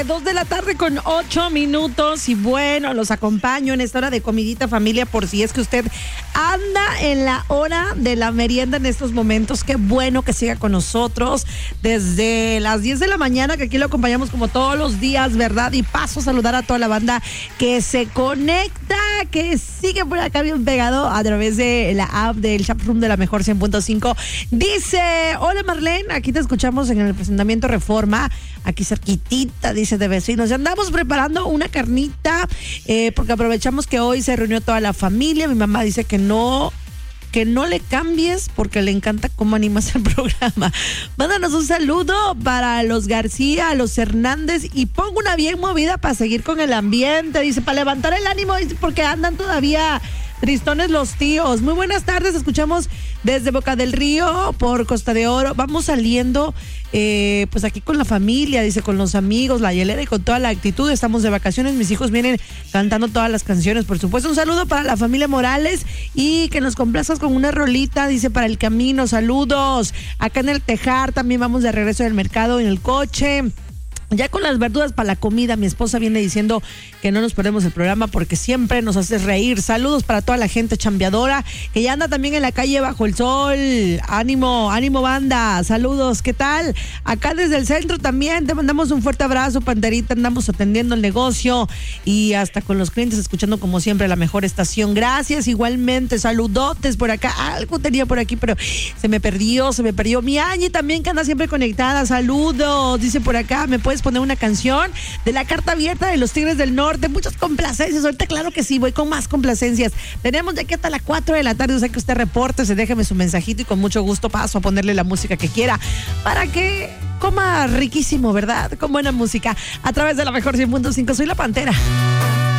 2 de la tarde con 8 minutos y bueno, los acompaño en esta hora de comidita familia por si es que usted anda en la hora de la merienda en estos momentos. Qué bueno que siga con nosotros desde las 10 de la mañana, que aquí lo acompañamos como todos los días, ¿verdad? Y paso a saludar a toda la banda que se conecta, que sigue por acá bien pegado a través de la app del Chat Room de la Mejor 100.5. Dice, hola Marlene, aquí te escuchamos en el presentamiento Reforma, aquí cerquitita, dice, de vecinos. Ya andamos preparando una carnita porque aprovechamos que hoy se reunió toda la familia. Mi mamá dice que no le cambies porque le encanta cómo animas el programa. Mándanos un saludo para los García, los Hernández y pongo una bien movida para seguir con el ambiente. Dice, para levantar el ánimo, dice, porque andan todavía tristones los tíos. Muy buenas tardes, escuchamos desde Boca del Río por Costa de Oro. Vamos saliendo pues aquí con la familia, dice, con los amigos, la hielera y con toda la actitud. Estamos de vacaciones, mis hijos vienen cantando todas las canciones, por supuesto. Un saludo para la familia Morales y que nos complazcas con una rolita, dice, para el camino. Saludos. Acá en el Tejar también vamos de regreso del mercado en el coche. Ya con las verduras para la comida, mi esposa viene diciendo que no nos perdemos el programa porque siempre nos haces reír. Saludos para toda la gente chambeadora que ya anda también en la calle bajo el sol. Ánimo, ánimo banda. Saludos, ¿qué tal? Acá desde el centro también te mandamos un fuerte abrazo, Panterita. Andamos atendiendo el negocio y hasta con los clientes escuchando como siempre la mejor estación. Gracias, igualmente. Saludotes por acá. Algo tenía por aquí, pero se me perdió. Mi Añi también que anda siempre conectada. Saludos. Dice por acá, ¿me puedes poner una canción de la carta abierta de los Tigres del Norte? Muchas complacencias, ahorita claro que sí, voy con más complacencias. Tenemos de aquí hasta las 4 de la tarde, o sea que usted reporte, se déjeme su mensajito y con mucho gusto paso a ponerle la música que quiera para que coma riquísimo, ¿verdad? Con buena música a través de la Mejor 100.5. Soy la Pantera.